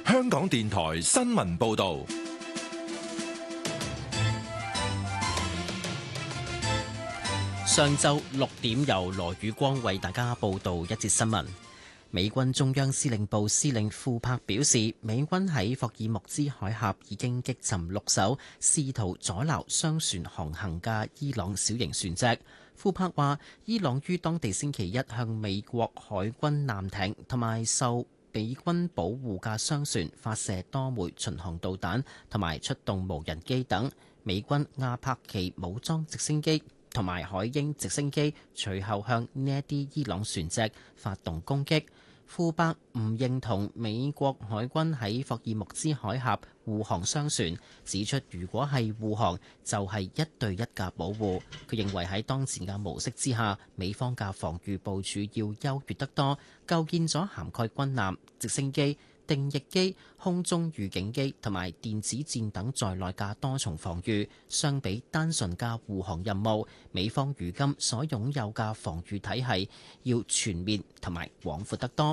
香港電台新聞報道。 上晝6點，由羅宇光為大家報道一節新聞。美軍中央司令部司令庫珀表示，美軍喺霍爾木茲海峽已經擊沉6艘試圖阻撓商船航行嘅伊朗小型船隻。庫珀話，伊朗於當地星期一向美國海軍艦艇同埋受美軍保護嘅商船發射多枚巡航導彈同埋出動無人機等。美軍亞帕奇武裝直升機同埋海鷹直升機隨後向呢一啲伊朗船隻發動攻擊。庫珀唔認同美國海軍喺霍爾木茲海峽護航商船，指出如果係護航就係1對1嘅保護。佢認為喺當前嘅模式之下，美方嘅防禦部署要優越得多，構建咗涵蓋軍艦、直升機、定翼機、空中預警機同埋電子戰等在內嘅多重防禦。相比單純嘅護航任務，美方如今所擁有嘅防禦體系要全面同埋廣闊得多。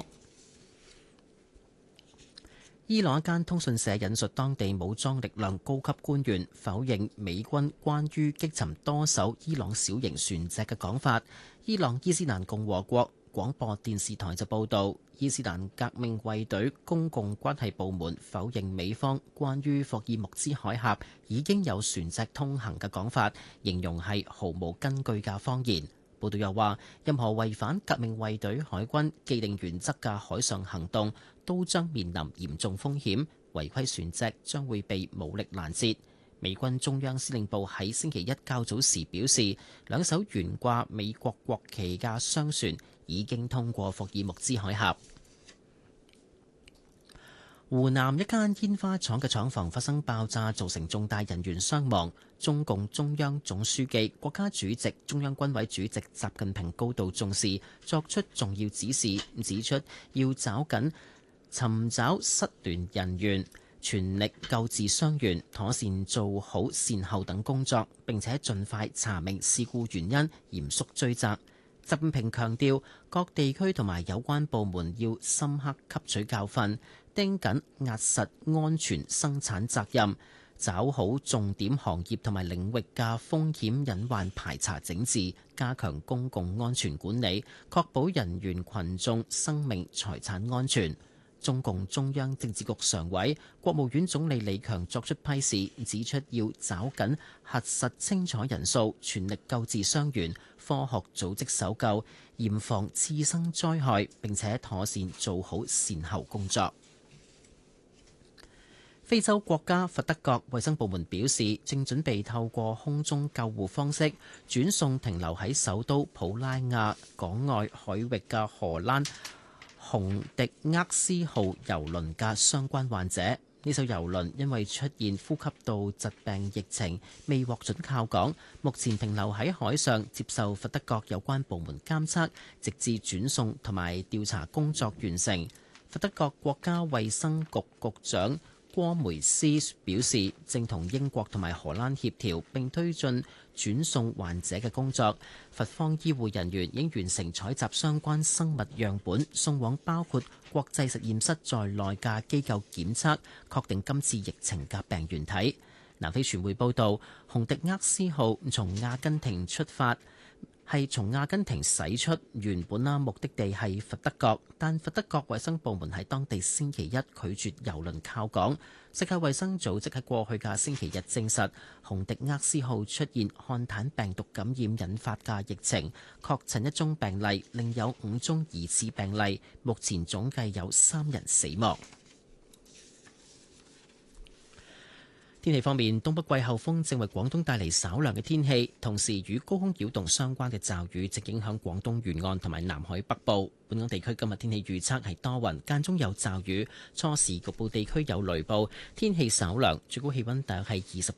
伊朗一間通訊社引述當地武裝力量高級官員否認美軍關於擊沉多艘伊朗小型船隻嘅講法。伊朗伊斯蘭共和國廣播電視台就報導，伊斯蘭革命衛隊公共關係部門否認美方關於霍爾木茲海峽已經有船隻通行嘅講法，形容係毫無根據嘅謊言。報道又話，任何違反革命衛隊海軍既定原則嘅海上行動都將面臨嚴重風險，違規船隻將會被武力攔截。美軍中央司令部喺星期一較早時表示，2艘懸掛美國國旗嘅商船已經通過霍爾木茲海峽。湖南一間煙花廠嘅廠房發生爆炸，造成重大人員傷亡。中共中央總書記、國家主席、中央軍委主席習近平高度重視，作出重要指示，指出要抓緊尋找失聯人員，全力救治傷員，妥善做好善後等工作，並且盡快查明事故原因，嚴肅追責。習近平強調，各地區同埋有關部門要深刻吸取教訓，盯緊壓實安全生產責任，抓好重點行業同埋領域嘅風險隱患排查整治，加強公共安全管理，確保人員群眾生命財產安全。中共中央政治局常委、國務院總理李強作出批示，指出要抓緊核實清楚人數，全力救治傷員，科學組織搜救，嚴防次生災害，並且妥善做好善後工作。非洲國家佛得角衛生部門表示，正準備透過空中救護方式轉送停留喺首都普拉亞港外海域嘅荷蘭洪迪厄斯號郵輪嘅相關患者。呢艘郵輪因為出現呼吸道疾病疫情，未獲准靠港，目前停留喺海上接受佛得角有關部門監測，直至轉送同埋調查工作完成。佛得角國家衛生局局長郭梅斯表示，正同英國同埋荷蘭協調，並推進轉送患者嘅工作。佛方醫護人員已經完成採集相關生物樣本，送往包括國際實驗室在內嘅機構檢測，確定今次疫情嘅病原體。南非傳媒報道，洪迪厄斯號從阿根廷出發，係從阿根廷駛出，原本目的地係佛得角，但佛得角衛生部門喺當地星期一拒絕郵輪靠港。世界衛生組織喺過去嘅星期日證實，洪迪厄斯號出現漢坦病毒感染引發嘅疫情，確診1宗病例，另有5宗疑似病例，目前總計有3人死亡。天氣方面，東北季候風正為廣東帶嚟稍涼嘅天氣，同時與高空擾動相關嘅驟雨正影響廣東沿岸同埋南海北部。本港地區今日天氣預測係多雲，間中有驟雨，初時局部地區有雷暴，天氣稍涼，最高氣溫大約係